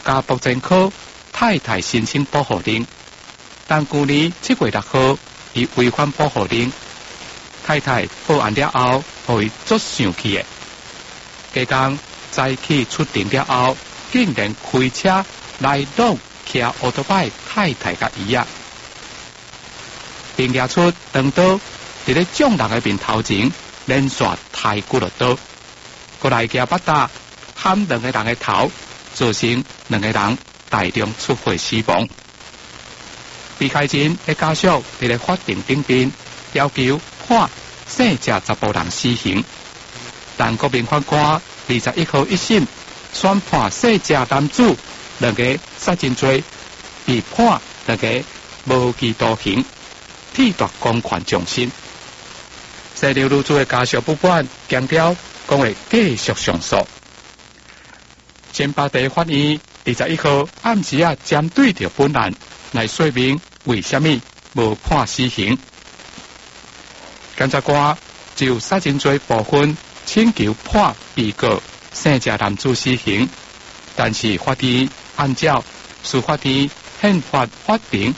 加保证科太太申请保护令，但去年7月6号，伊违反保护令，太太报案了后，互伊足生气的。加工早起出庭了后，竟然开车来弄骑奥多拜太太甲伊啊，并拿出长刀，伫咧众人的面头前连续抬几落刀，过来夹巴达砍2个人的头，造成2个人大量出血死亡。被害人的家属伫咧法庭顶边要求判生这查甫人死刑，但国民法官21号一审宣判生这男子2个杀人罪被判2个无期徒刑，褫夺公权终身。西流女子的家属不管，强调讲会继续上诉。前巴地法院21号暗时针对着本案来说明为什么无判死刑。检察官就杀人罪部分请求判被告生这男子死刑，但是法院按照司法院宪法法定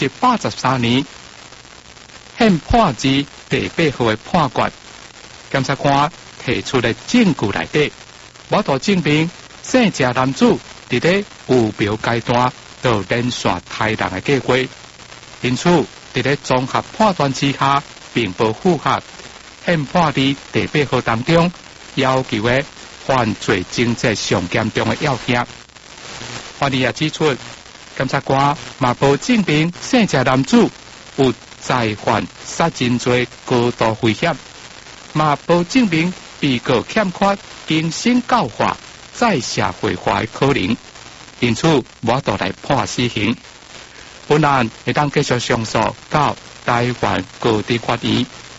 113年宪判之第8号的判决，检察官提出的证据内底，无法证明生这男子伫咧有表阶段就连续杀人的计划，因此伫咧综合判断之下，并不符合宪判的第8号当中要求的犯罪情节上严重的要件。法院也指出，检察官嘛无证明生这男子有再犯杀人罪高度危险，嘛无证明被告欠缺精神教化、再社会化的可能，因此无法来判死刑。本案会当继续上诉到台湾高等法院。